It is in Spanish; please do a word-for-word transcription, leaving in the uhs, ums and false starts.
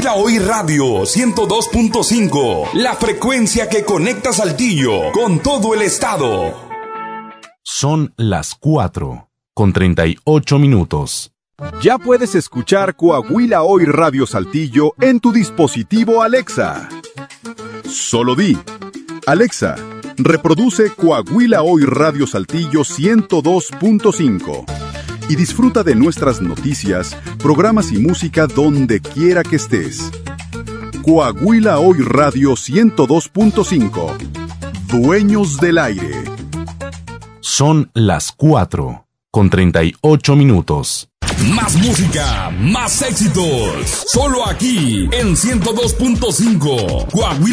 Coahuila Hoy Radio ciento dos punto cinco, la frecuencia que conecta Saltillo con todo el estado. Son las cuatro con treinta y ocho minutos. Ya puedes escuchar Coahuila Hoy Radio Saltillo en tu dispositivo Alexa. Solo di: Alexa, reproduce Coahuila Hoy Radio Saltillo ciento dos punto cinco y disfruta de nuestras noticias, programas y música donde quiera que estés. Coahuila Hoy Radio ciento dos punto cinco. Dueños del aire. Son las cuatro con treinta y ocho minutos. Más música, más éxitos. Solo aquí en ciento dos punto cinco. Coahuila